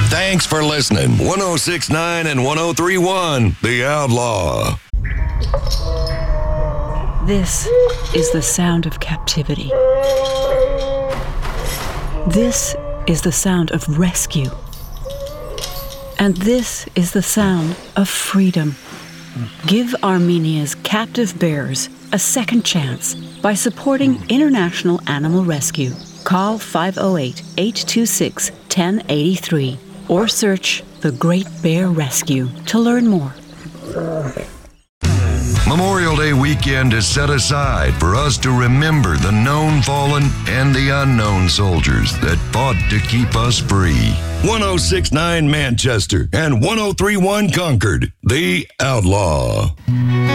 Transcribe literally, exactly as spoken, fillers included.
Thanks for listening. one oh six point nine and one oh three point one, The Outlaw. This is the sound of captivity. This is the sound of rescue. And this is the sound of freedom. Give Armenia's captive bears a second chance by supporting International Animal Rescue. Call five oh eight, eight two six, one oh eight three or search The Great Bear Rescue to learn more. Memorial Day weekend is set aside for us to remember the known fallen and the unknown soldiers that fought to keep us free. one oh six point nine Manchester and one oh three point one Concord, The Outlaw.